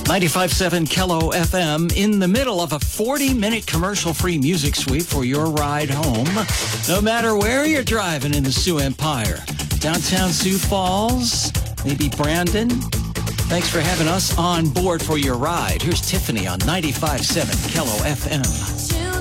95.7 Kello FM in the middle of a 40-minute commercial-free music sweep for your ride home. No matter where you're driving in the Sioux Empire, downtown Sioux Falls, maybe Brandon. Thanks for having us on board for your ride. Here's Tiffany on 95.7 Kello FM.